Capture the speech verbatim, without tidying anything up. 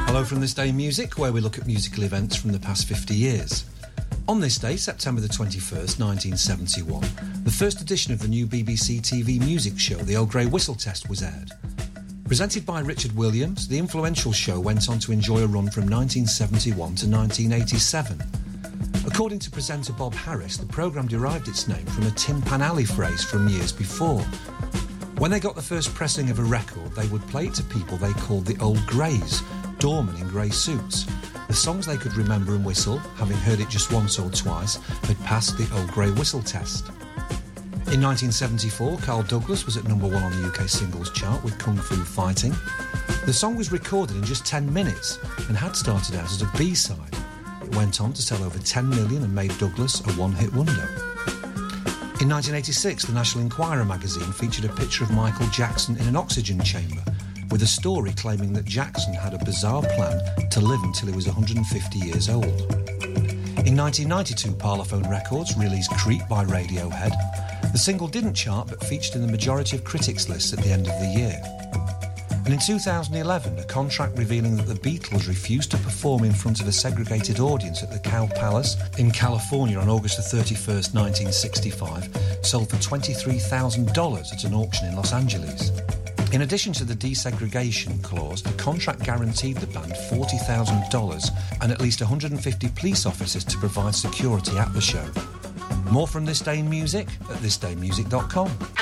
Hello from This Day in Music, where we look at musical events from the past fifty years. On this day, September the twenty-first, nineteen seventy-one, the first edition of the new B B C T V music show, The Old Grey Whistle Test, was aired. Presented by Richard Williams, the influential show went on to enjoy a run from nineteen seventy-one to nineteen eighty-seven. According to presenter Bob Harris, the programme derived its name from a Tin Pan Alley phrase from years before. When they got the first pressing of a record, they would play it to people they called the Old Greys, doormen in grey suits. The songs they could remember and whistle, having heard it just once or twice, had passed the Old Grey Whistle Test. In nineteen seventy-four, Carl Douglas was at number one on the U K singles chart with Kung Fu Fighting. The song was recorded in just ten minutes and had started out as a B-side. It went on to sell over ten million and made Douglas a one-hit wonder. In nineteen eighty-six, the National Enquirer magazine featured a picture of Michael Jackson in an oxygen chamber, with a story claiming that Jackson had a bizarre plan to live until he was one hundred fifty years old. In nineteen ninety-two, Parlophone Records released Creep by Radiohead. The single didn't chart, but featured in the majority of critics' lists at the end of the year. And in two thousand eleven, a contract revealing that the Beatles refused to perform in front of a segregated audience at the Cow Palace in California on August the thirty-first, nineteen sixty-five, sold for twenty-three thousand dollars at an auction in Los Angeles. In addition to the desegregation clause, the contract guaranteed the band forty thousand dollars and at least one hundred fifty police officers to provide security at the show. More from This Day in Music at this day music dot com.